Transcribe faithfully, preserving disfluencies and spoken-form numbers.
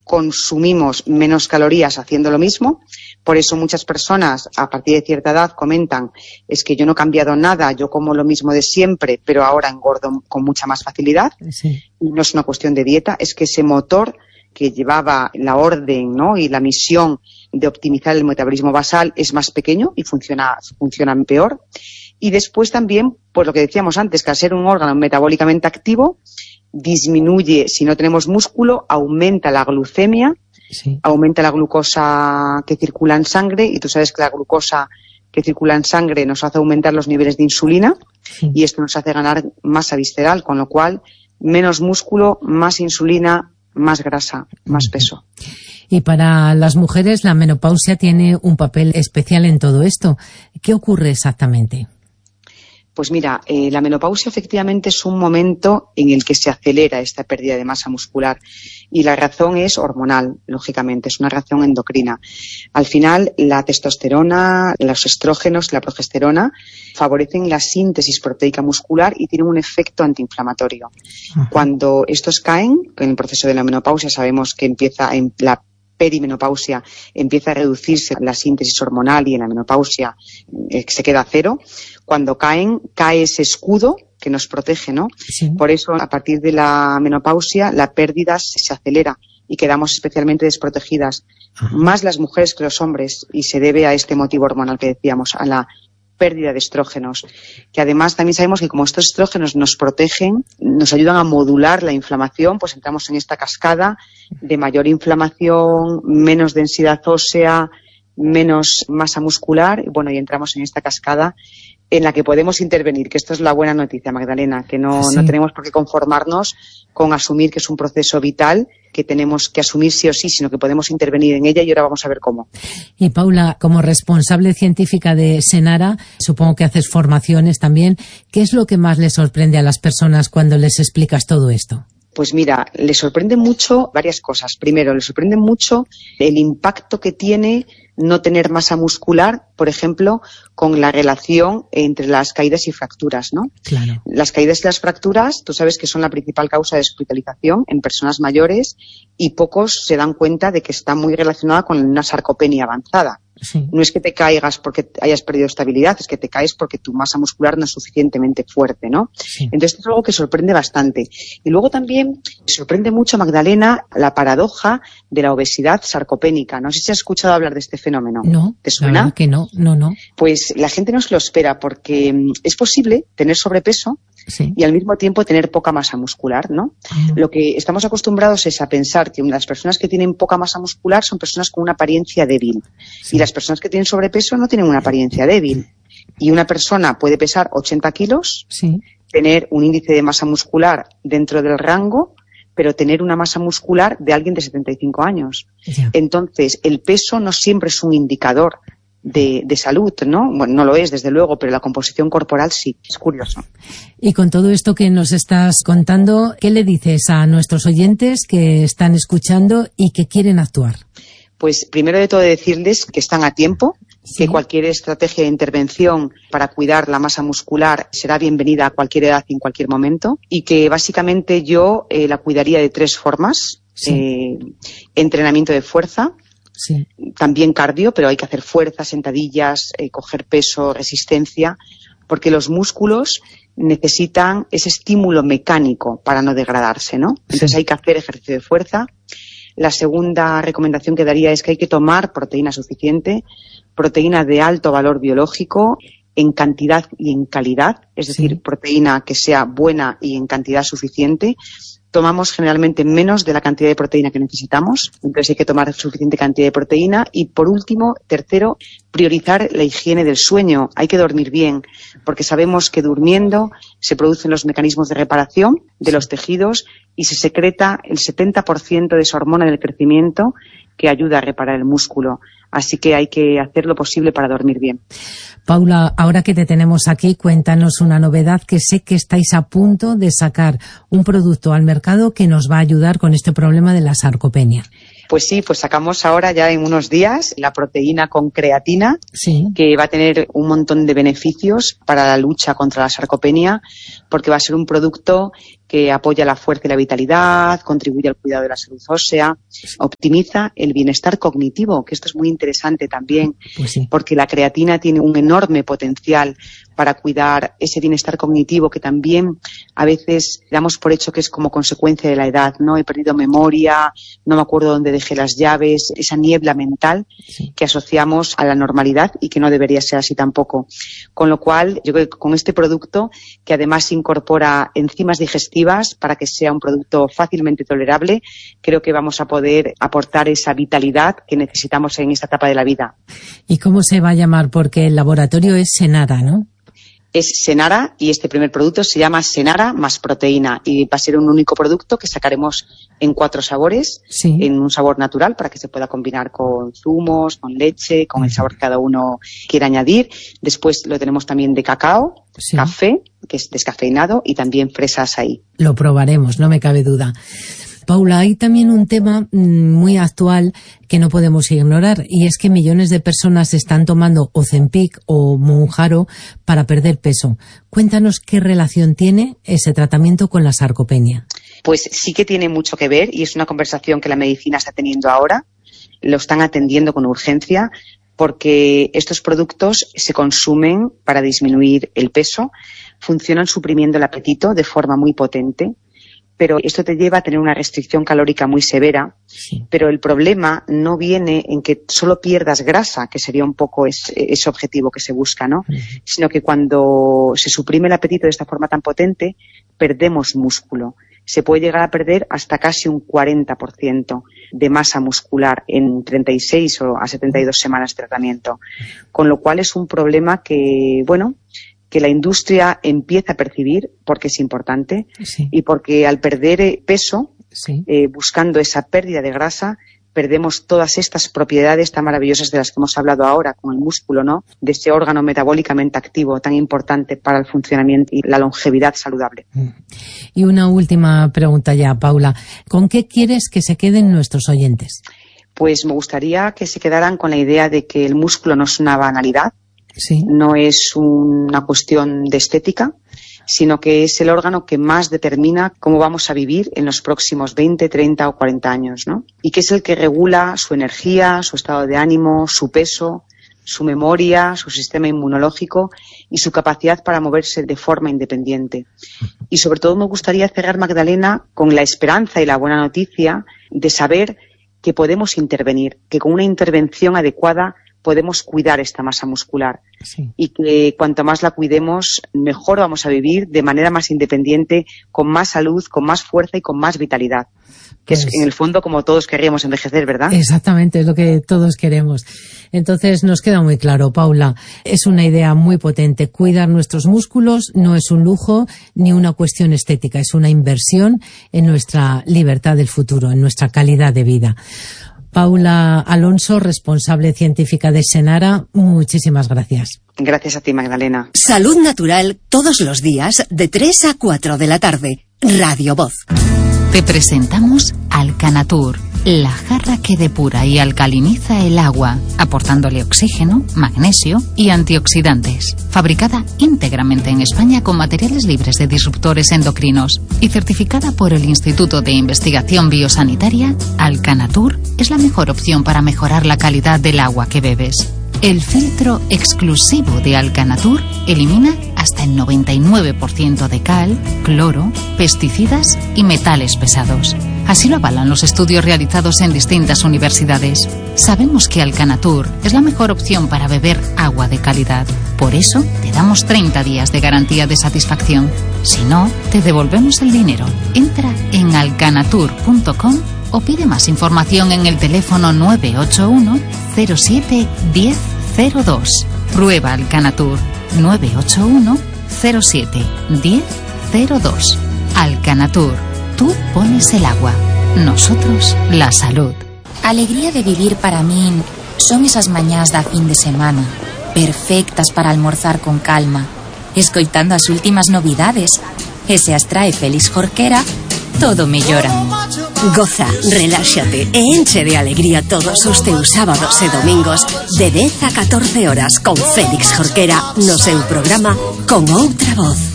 consumimos menos calorías haciendo lo mismo. Por eso muchas personas a partir de cierta edad comentan, es que yo no he cambiado nada, yo como lo mismo de siempre, pero ahora engordo con mucha más facilidad. Sí. No es una cuestión de dieta, es que ese motor que llevaba la orden, ¿no?, y la misión de optimizar el metabolismo basal es más pequeño y funciona, funciona peor. Y después también, pues lo que decíamos antes, que al ser un órgano metabólicamente activo, disminuye, si no tenemos músculo, aumenta la glucemia, sí. aumenta la glucosa que circula en sangre, y tú sabes que la glucosa que circula en sangre nos hace aumentar los niveles de insulina, sí. y esto nos hace ganar masa visceral, con lo cual menos músculo, más insulina, más grasa, más peso. Y para las mujeres la menopausia tiene un papel especial en todo esto. ¿Qué ocurre exactamente? Pues mira, eh, la menopausia efectivamente es un momento en el que se acelera esta pérdida de masa muscular, y la razón es hormonal, lógicamente, es una razón endocrina. Al final, la testosterona, los estrógenos, la progesterona favorecen la síntesis proteica muscular y tienen un efecto antiinflamatorio. Uh-huh. Cuando estos caen, en el proceso de la menopausia sabemos que empieza en la perimenopausia, empieza a reducirse la síntesis hormonal, y en la menopausia eh, se queda a cero. Cuando caen, cae ese escudo que nos protege, ¿no? Sí. Por eso, a partir de la menopausia, la pérdida se acelera y quedamos especialmente desprotegidas. Ajá. Más las mujeres que los hombres, y se debe a este motivo hormonal que decíamos, a la pérdida de estrógenos, que además también sabemos que como estos estrógenos nos protegen, nos ayudan a modular la inflamación, pues entramos en esta cascada de mayor inflamación, menos densidad ósea, menos masa muscular, y bueno, y entramos en esta cascada en la que podemos intervenir, que esto es la buena noticia, Magdalena, que no, sí. no tenemos por qué conformarnos con asumir que es un proceso vital, que tenemos que asumir sí o sí, sino que podemos intervenir en ella, y ahora vamos a ver cómo. Y Paula, como responsable científica de Senara, supongo que haces formaciones también. ¿Qué es lo que más les sorprende a las personas cuando les explicas todo esto? Pues mira, les sorprende mucho varias cosas. Primero, les sorprende mucho el impacto que tiene no tener masa muscular, por ejemplo, con la relación entre las caídas y fracturas, ¿no? Claro. Las caídas y las fracturas, tú sabes que son la principal causa de hospitalización en personas mayores, y pocos se dan cuenta de que está muy relacionada con una sarcopenia avanzada. Sí. No es que te caigas porque hayas perdido estabilidad, es que te caes porque tu masa muscular no es suficientemente fuerte, ¿no? Sí. Entonces, es algo que sorprende bastante. Y luego también sorprende mucho, Magdalena, la paradoja de la obesidad sarcopénica. No sé si has escuchado hablar de este fenómeno. No, ¿te suena? Claro que no, no, no. Pues la gente no se lo espera, porque es posible tener sobrepeso, sí. y al mismo tiempo tener poca masa muscular, ¿no? Uh-huh. Lo que estamos acostumbrados es a pensar que las personas que tienen poca masa muscular son personas con una apariencia débil. Sí. Y las personas que tienen sobrepeso no tienen una apariencia débil. Y una persona puede pesar ochenta kilos, sí. tener un índice de masa muscular dentro del rango, pero tener una masa muscular de alguien de setenta y cinco años. Yeah. Entonces, el peso no siempre es un indicador de, de salud, ¿no? Bueno, no lo es, desde luego, pero la composición corporal sí. Es curioso. Y con todo esto que nos estás contando, ¿qué le dices a nuestros oyentes que están escuchando y que quieren actuar? Pues primero de todo decirles que están a tiempo, sí. que cualquier estrategia de intervención para cuidar la masa muscular será bienvenida a cualquier edad y en cualquier momento, y que básicamente yo eh, la cuidaría de tres formas. Sí. Eh, entrenamiento de fuerza, sí. también cardio, pero hay que hacer fuerza, sentadillas, eh, coger peso, resistencia, porque los músculos necesitan ese estímulo mecánico para no degradarse, ¿no? Entonces sí. hay que hacer ejercicio de fuerza. La segunda recomendación que daría es que hay que tomar proteína suficiente, proteína de alto valor biológico, en cantidad y en calidad, es decir, sí. proteína que sea buena y en cantidad suficiente. Tomamos generalmente menos de la cantidad de proteína que necesitamos, entonces hay que tomar suficiente cantidad de proteína. Y por último, tercero, priorizar la higiene del sueño. Hay que dormir bien, porque sabemos que durmiendo se producen los mecanismos de reparación de los tejidos y se secreta el setenta por ciento de esa hormona del crecimiento que ayuda a reparar el músculo. Así que hay que hacer lo posible para dormir bien. Paula, ahora que te tenemos aquí, cuéntanos una novedad, que sé que estáis a punto de sacar un producto al mercado que nos va a ayudar con este problema de la sarcopenia. Pues sí, pues sacamos ahora ya en unos días la proteína con creatina, sí, que va a tener un montón de beneficios para la lucha contra la sarcopenia, porque va a ser un producto que apoya la fuerza y la vitalidad, contribuye al cuidado de la salud ósea, optimiza el bienestar cognitivo, que esto es muy interesante también, pues sí, porque la creatina tiene un enorme potencial para cuidar ese bienestar cognitivo que también a veces damos por hecho que es como consecuencia de la edad, ¿no? He perdido memoria, no me acuerdo dónde dejé las llaves, esa niebla mental sí, que asociamos a la normalidad y que no debería ser así tampoco. Con lo cual, yo creo que con este producto, que además incorpora enzimas digestivas para que sea un producto fácilmente tolerable, creo que vamos a poder aportar esa vitalidad que necesitamos en esta etapa de la vida. ¿Y cómo se va a llamar? Porque el laboratorio es Senara, ¿no? Es Senara y este primer producto se llama Senara más proteína y va a ser un único producto que sacaremos en cuatro sabores, sí, en un sabor natural para que se pueda combinar con zumos, con leche, con el sabor que cada uno quiera añadir. Después lo tenemos también de cacao, sí, café, que es descafeinado, y también fresas ahí. Lo probaremos, no me cabe duda. Paula, hay también un tema muy actual que no podemos ignorar, y es que millones de personas están tomando Ozempic o Mounjaro para perder peso. Cuéntanos qué relación tiene ese tratamiento con la sarcopenia. Pues sí que tiene mucho que ver, y es una conversación que la medicina está teniendo ahora. Lo están atendiendo con urgencia, porque estos productos se consumen para disminuir el peso, funcionan suprimiendo el apetito de forma muy potente. Pero esto te lleva a tener una restricción calórica muy severa, sí, pero el problema no viene en que solo pierdas grasa, que sería un poco ese, ese objetivo que se busca, ¿no? Uh-huh. Sino que cuando se suprime el apetito de esta forma tan potente, perdemos músculo. Se puede llegar a perder hasta casi un cuarenta por ciento de masa muscular en treinta y seis o a setenta y dos semanas de tratamiento. Con lo cual es un problema que, bueno, que la industria empieza a percibir porque es importante, sí, y porque al perder peso, sí, eh, buscando esa pérdida de grasa, perdemos todas estas propiedades tan maravillosas de las que hemos hablado ahora con el músculo, ¿no? De ese órgano metabólicamente activo tan importante para el funcionamiento y la longevidad saludable. Y una última pregunta ya, Paula. ¿Con qué quieres que se queden nuestros oyentes? Pues me gustaría que se quedaran con la idea de que el músculo no es una banalidad, sí, no es una cuestión de estética, sino que es el órgano que más determina cómo vamos a vivir en los próximos veinte, treinta o cuarenta años, ¿no? Y que es el que regula su energía, su estado de ánimo, su peso, su memoria, su sistema inmunológico y su capacidad para moverse de forma independiente. Y sobre todo me gustaría cerrar, Magdalena, con la esperanza y la buena noticia de saber que podemos intervenir, que con una intervención adecuada podemos cuidar esta masa muscular, sí, y que cuanto más la cuidemos, mejor vamos a vivir de manera más independiente, con más salud, con más fuerza y con más vitalidad. Que pues, es en el fondo como todos querríamos envejecer, ¿verdad? Exactamente, es lo que todos queremos. Entonces nos queda muy claro, Paula, es una idea muy potente. Cuidar nuestros músculos no es un lujo ni una cuestión estética, es una inversión en nuestra libertad del futuro, en nuestra calidad de vida. Paula Alonso, responsable científica de Senara, muchísimas gracias. Gracias a ti, Magdalena. Salud natural todos los días de tres a cuatro de la tarde. Radio Voz. Te presentamos Alcanatur, la jarra que depura y alcaliniza el agua, aportándole oxígeno, magnesio y antioxidantes. Fabricada íntegramente en España con materiales libres de disruptores endocrinos y certificada por el Instituto de Investigación Biosanitaria, Alcanatur es la mejor opción para mejorar la calidad del agua que bebes. El filtro exclusivo de Alcanatur elimina hasta el noventa y nueve por ciento de cal, cloro, pesticidas y metales pesados. Así lo avalan los estudios realizados en distintas universidades. Sabemos que Alcanatur es la mejor opción para beber agua de calidad. Por eso te damos treinta días de garantía de satisfacción. Si no, te devolvemos el dinero. Entra en alcanatur punto com o pide más información en el teléfono nueve ocho uno cero siete uno cero cero dos. Prueba Alcanatur nueve ocho uno cero siete uno cero cero dos. Alcanatur, tú pones el agua, nosotros la salud. Alegría de vivir para mí Son esas mañás da fin de semana, perfectas para almorzar con calma, escoitando as últimas novidades. E se as trae Félix Jorquera, todo mellora. Goza, reláxate e enche de alegría todos os teus sábados e domingos de dez a catorce horas con Félix Jorquera no seu programa Con Outra Voz.